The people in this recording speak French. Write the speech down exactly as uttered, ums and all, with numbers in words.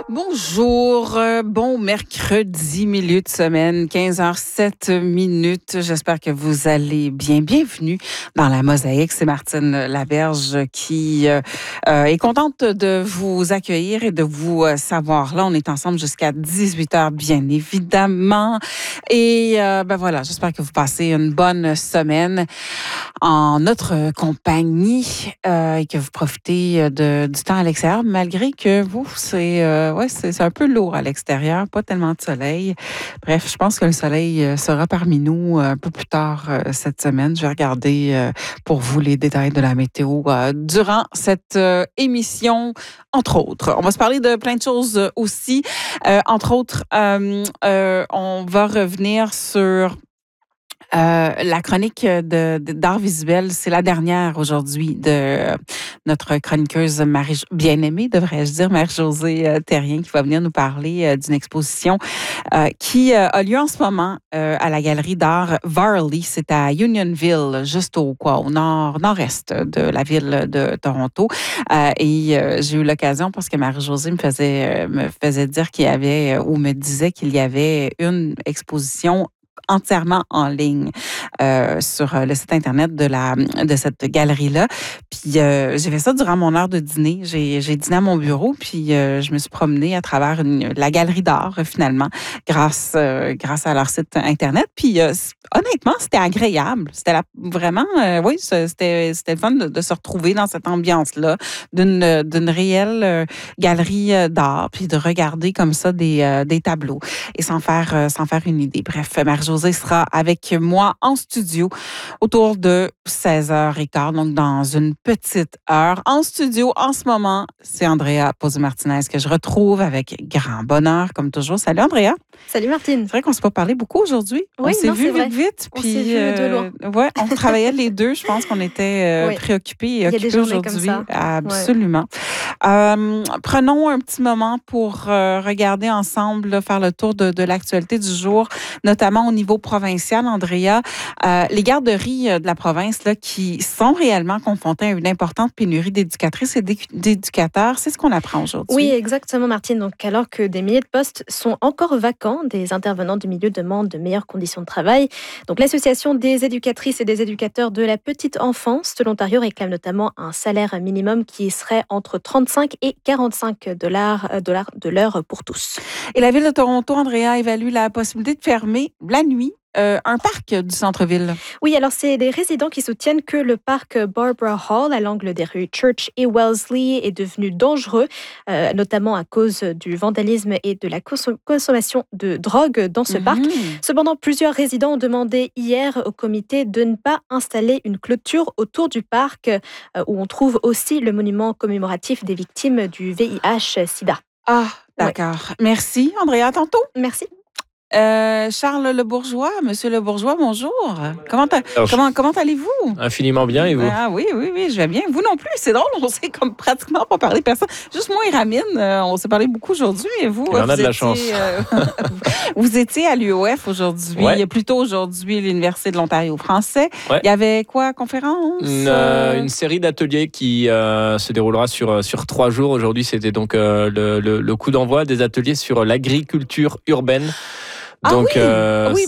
Bonjour, euh, bon mercredi, milieu de semaine, quinze heures sept minutes. J'espère que vous allez bien. Bienvenue dans la Mosaïque. C'est Martine Laberge qui euh, euh, est contente de vous accueillir et de vous euh, savoir là. On est ensemble jusqu'à dix-huit heures, bien évidemment. Et euh, ben voilà, j'espère que vous passez une bonne semaine en notre compagnie euh, et que vous profitez de, du temps à l'extérieur, malgré que vous, c'est... Euh, Ouais, c'est, c'est un peu lourd à l'extérieur, pas tellement de soleil. Bref, je pense que le soleil sera parmi nous un peu plus tard euh, cette semaine. Je vais regarder euh, pour vous les détails de la météo euh, durant cette euh, émission, entre autres. On va se parler de plein de choses aussi. Euh, entre autres, euh, euh, on va revenir sur Euh, la chronique de, de, d'art visuel, c'est la dernière aujourd'hui de notre chroniqueuse Marie, bien-aimée, devrais-je dire, Marie-Josée euh, Terrien, qui va venir nous parler euh, d'une exposition euh, qui euh, a lieu en ce moment euh, à la galerie d'art Varley. C'est à Unionville, juste au, quoi, au nord, nord-est de la ville de Toronto. Euh, et euh, j'ai eu l'occasion, parce que Marie-Josée me faisait, euh, me faisait dire qu'il y avait, ou me disait qu'il y avait une exposition entièrement en ligne euh, sur le site Internet de, la, de cette galerie-là. Puis euh, j'ai fait ça durant mon heure de dîner. J'ai, j'ai dîné à mon bureau, puis euh, je me suis promenée à travers une, la galerie d'art, finalement, grâce, euh, grâce à leur site Internet. Puis euh, honnêtement, c'était agréable. C'était la, vraiment, euh, oui, c'était, c'était le fun de, de se retrouver dans cette ambiance-là, d'une, d'une réelle euh, galerie d'art, puis de regarder comme ça des, euh, des tableaux et s'en faire, euh, s'en faire une idée. Bref, Marie-Josée sera avec moi en studio autour de seize heures quinze, donc dans une petite heure. En studio, en ce moment, c'est Andrea Pozzi-Martinez que je retrouve avec grand bonheur, comme toujours. Salut Andrea. Salut Martine. C'est vrai qu'on ne s'est pas parlé beaucoup aujourd'hui. Oui, on s'est non, vu c'est vrai. vite, vite. On puis, s'est vu euh, de loin. Ouais, on travaillait les deux. Je pense qu'on était euh, oui. préoccupés et occupés aujourd'hui. Comme ça. Absolument. Ouais. Euh, prenons un petit moment pour euh, regarder ensemble, là, faire le tour de, de l'actualité du jour, notamment au niveau provincial, Andrea. Euh, les garderies de la province là, qui sont réellement confrontées à une importante pénurie d'éducatrices et d'éducateurs, c'est ce qu'on apprend aujourd'hui. Oui, exactement, Martine. Donc, alors que des milliers de postes sont encore vacants, des intervenants du milieu demandent de meilleures conditions de travail. Donc, l'Association des éducatrices et des éducateurs de la petite enfance de l'Ontario réclame notamment un salaire minimum qui serait entre trente-cinq et quarante-cinq dollars de l'heure pour tous. Et la Ville de Toronto, Andrea, évalue la possibilité de fermer la nuit Euh, un parc du centre-ville. Oui, alors c'est les résidents qui soutiennent que le parc Barbara Hall, à l'angle des rues Church et Wellesley, est devenu dangereux, euh, notamment à cause du vandalisme et de la consom- consommation de drogue dans ce mm-hmm. parc. Cependant, plusieurs résidents ont demandé hier au comité de ne pas installer une clôture autour du parc, euh, où on trouve aussi le monument commémoratif des victimes du V I H-Sida. Ah, d'accord. Ouais. Merci, Andrea. À tantôt. Merci. Euh, Charles Le Bourgeois, Monsieur Le Bourgeois, bonjour. Comment, Alors, comment, comment allez-vous? Infiniment bien, et vous? Ah oui, oui, oui, je vais bien. Vous non plus, c'est drôle, on s'est comme pratiquement pas parlé personne. Juste moi et Ramine, euh, on s'est parlé beaucoup aujourd'hui. Et vous, on vous a de étiez, la chance. Euh, vous étiez à l'U O F aujourd'hui, ouais. plutôt aujourd'hui, l'Université de l'Ontario français. Ouais. Il y avait quoi, conférence? Une, euh, une série d'ateliers qui euh, se déroulera sur, sur trois jours. Aujourd'hui, c'était donc euh, le, le, le coup d'envoi des ateliers sur l'agriculture urbaine. Ah Donc, oui, euh, oui